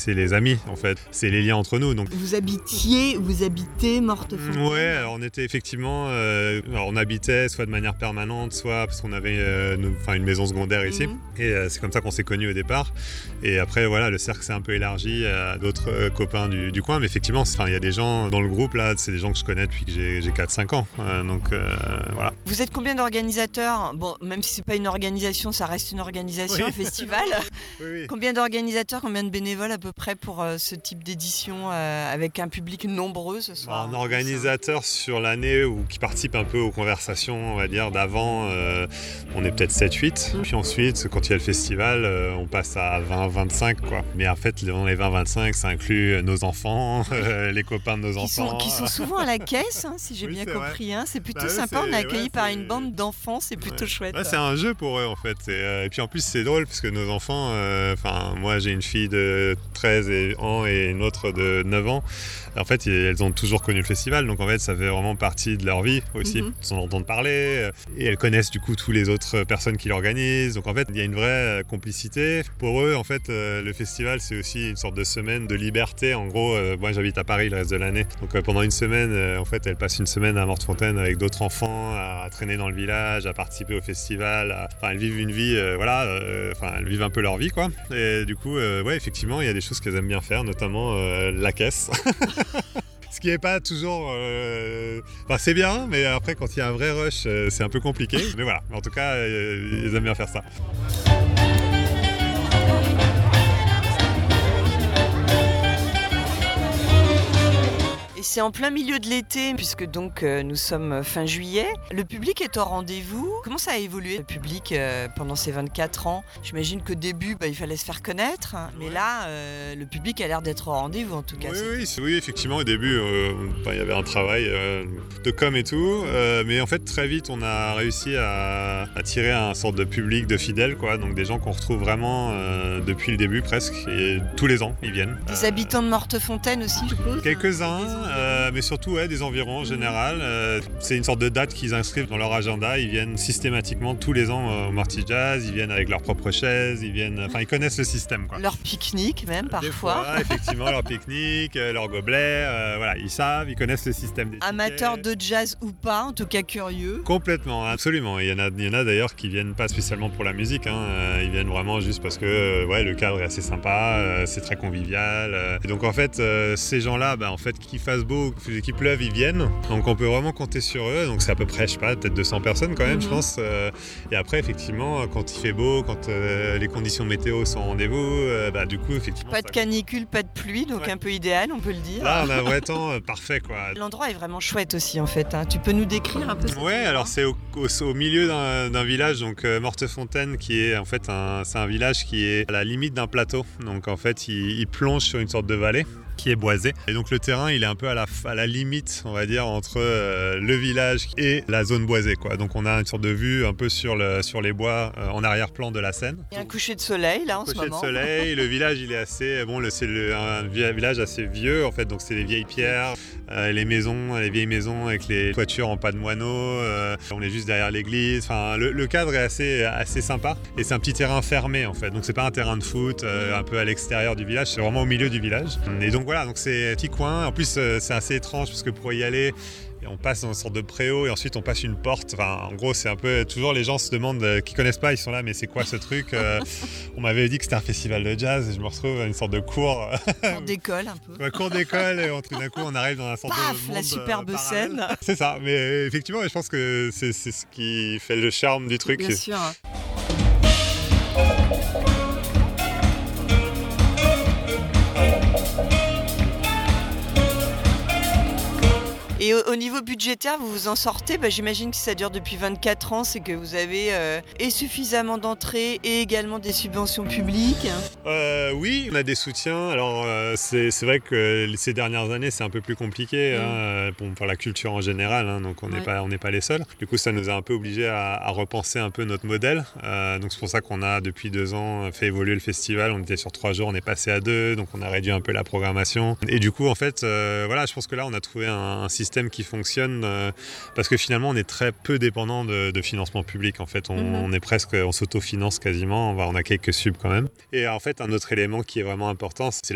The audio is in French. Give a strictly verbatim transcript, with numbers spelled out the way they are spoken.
c'est les amis en fait, c'est les liens entre nous. Donc vous habitiez, vous habitez Mortefontaine? Ouais, alors on était effectivement, euh, alors on habitait soit de manière permanente, soit parce qu'on avait euh, nous, une maison secondaire ici. Mmh. Et euh, c'est comme ça qu'on s'est connus au départ. Et après voilà, le cercle s'est un peu élargi à d'autres euh, copains du, du coin. Mais effectivement, il y a des gens dans le groupe là, c'est des gens que je connais depuis que j'ai, j'ai quatre cinq ans. Euh, donc euh, voilà. Vous êtes combien d'organisateurs? Bon, même si c'est pas une organisation, ça reste une organisation, oui. un festival. Oui, oui. Combien d'organisateurs, combien de bénévoles à peu près pour euh, ce type d'édition euh, avec un public nombreux ce soir? Un organisateur sur l'année ou qui participe un peu aux conversations, on va dire, d'avant, euh, on est peut-être sept huit. Mmh. Puis ensuite, quand il y a le festival, euh, on passe à vingt vingt-cinq, quoi. Mais en fait, dans les vingt vingt-cinq, ça inclut nos enfants, euh, les copains de nos qui enfants. Sont, qui sont souvent à la caisse, hein, si j'ai oui, bien compris. Hein. C'est plutôt bah, sympa, c'est, on est accueillis ouais, par une bande d'enfants, c'est plutôt ouais. chouette. Ouais, c'est un jeu pour eux, en fait. Et, euh, et puis en plus, c'est drôle, parce que nos enfants, enfin, euh, moi, j'ai une fille de treize ans et une autre de neuf ans. En fait, elles ont toujours connu le festival, donc en fait, ça fait vraiment partie de leur vie aussi. Mm-hmm. Ils en entendent parler et elles connaissent du coup toutes les autres personnes qui l'organisent. Donc en fait, il y a une vraie complicité. Pour eux, en fait, le festival, c'est aussi une sorte de semaine de liberté. En gros, moi, j'habite à Paris le reste de l'année. Donc pendant une semaine, en fait, elles passent une semaine à Mortefontaine avec d'autres enfants, à traîner dans le village, à participer au festival. À... Enfin, elles vivent une vie, euh, voilà, euh, enfin, elles vivent un peu leur vie, quoi. Et du coup, euh, ouais, effectivement, il y a des choses qu'elles aiment bien faire, notamment euh, la caisse. Ce qui n'est pas toujours... Euh... Enfin, c'est bien, mais après, quand il y a un vrai rush, euh, c'est un peu compliqué. Mais voilà, en tout cas, euh, ils aiment bien faire ça. Et c'est en plein milieu de l'été, puisque donc euh, nous sommes fin juillet. Le public est au rendez-vous. Comment ça a évolué, le public, euh, pendant ces vingt-quatre ans? J'imagine qu'au début, bah, il fallait se faire connaître. Hein, mais là, euh, le public a l'air d'être au rendez-vous, en tout cas. Oui, oui, oui, effectivement, au début, euh, bah, il y avait un travail euh, de com et tout. Euh, mais en fait, très vite, on a réussi à attirer un sorte de public de fidèles, quoi. Donc des gens qu'on retrouve vraiment euh, depuis le début, presque. Et tous les ans, ils viennent. Des euh, habitants de Mortefontaine aussi, je suppose? Quelques-uns. Euh, mais surtout ouais, des environs en général. Euh, c'est une sorte de date qu'ils inscrivent dans leur agenda. Ils viennent systématiquement tous les ans euh, au Marty Jazz. Ils viennent avec leurs propres chaises. Ils viennent, enfin, ils connaissent le système, quoi. Leur pique-nique même parfois. Des fois, effectivement, leur pique-nique, euh, leur gobelet. Euh, voilà, ils savent, ils connaissent le système des amateurs de jazz ou pas, en tout cas curieux. Complètement, absolument. Il y en a, il y en a d'ailleurs qui viennent pas spécialement pour la musique. Hein. Euh, ils viennent vraiment juste parce que euh, ouais, le cadre est assez sympa, euh, c'est très convivial. Euh. Et donc en fait, euh, ces gens-là, bah, en fait, qu'il fasse beau, qu'il pleuve, ils viennent. Donc on peut vraiment compter sur eux. Donc c'est à peu près, je sais pas, peut-être deux cents personnes quand même, mm-hmm. je pense. Euh, et après, effectivement, quand il fait beau, quand euh, les conditions météo sont au rendez-vous, euh, bah, du coup, effectivement... Pas de canicule, pas de pluie, donc ouais. Un peu idéal, on peut le dire. Là, on a un vrai temps euh, parfait, quoi. L'endroit est vraiment chouette aussi, en fait. Hein. Tu peux nous décrire un peu ça? Ouais, alors c'est au, au, au milieu d'un, d'un village, donc euh, Mortefontaine, qui est en fait un, c'est un village qui est à la limite d'un plateau. Donc en fait, il, il plonge sur une sorte de vallée qui est boisée. Et donc le terrain, il est un peu à la, à la limite, on va dire, entre euh, le village et la zone boisée, quoi. Donc on a une sorte de vue un peu sur, le, sur les bois euh, en arrière-plan de la Seine. Il y a un coucher de soleil là en ce moment. Coucher de soleil, le village il est assez, bon, le, c'est le, un village assez vieux en fait, donc c'est des vieilles pierres, euh, les maisons, les vieilles maisons avec les toitures en pas de moineaux, euh, on est juste derrière l'église, enfin le, le cadre est assez, assez sympa et c'est un petit terrain fermé en fait, donc c'est pas un terrain de foot euh, un peu à l'extérieur du village, c'est vraiment au milieu du village. Et donc voilà, donc c'est un petit coin, en plus euh, c'est assez étrange parce que pour y aller, on passe dans une sorte de préau et ensuite on passe une porte. Enfin, en gros, c'est un peu... Toujours les gens se demandent, euh, qui connaissent pas, ils sont là, mais c'est quoi ce truc euh, On m'avait dit que c'était un festival de jazz et je me retrouve à une sorte de cours... Cours d'école un peu. Ouais, cours d'école et tout d'un coup on arrive dans un sorte Paf, de monde la superbe euh, scène. C'est ça, mais effectivement, je pense que c'est, c'est ce qui fait le charme du truc. Bien sûr. Et au, au niveau budgétaire, vous vous en sortez, bah, j'imagine que ça dure depuis vingt-quatre ans, c'est que vous avez euh, et suffisamment d'entrées et également des subventions publiques. Euh, oui, on a des soutiens. Alors euh, c'est, c'est vrai que ces dernières années, c'est un peu plus compliqué mmh. hein, pour, pour la culture en général, hein, donc on n'est ouais. pas, on n'est pas les seuls. Du coup, ça nous a un peu obligés à, à repenser un peu notre modèle. Euh, donc c'est pour ça qu'on a depuis deux ans fait évoluer le festival. On était sur trois jours, on est passé à deux, donc on a réduit un peu la programmation. Et du coup, en fait, euh, voilà, je pense que là, on a trouvé un, un système qui fonctionne euh, parce que finalement on est très peu dépendant de, de financement public en fait, on, mmh. on est presque, on s'autofinance quasiment, on, va, on a quelques subs quand même. Et en fait un autre élément qui est vraiment important, c'est